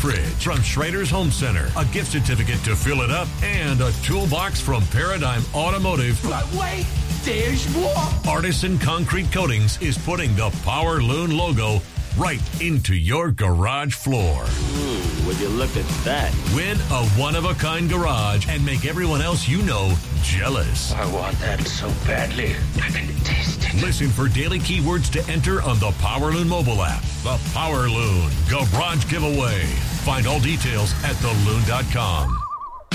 fridge from Schrader's Home Center, a gift certificate to fill it up, and a toolbox from Paradigm Automotive. But wait, there's more. Artisan Concrete Coatings is putting the Power Loon logo right into your garage floor. Would you look at that? Win a one-of-a-kind garage and make everyone else you know jealous. I want that so badly. I can taste it. Listen for daily keywords to enter on the Power Loon mobile app. The Power Loon Garage Giveaway. Find all details at theloon.com.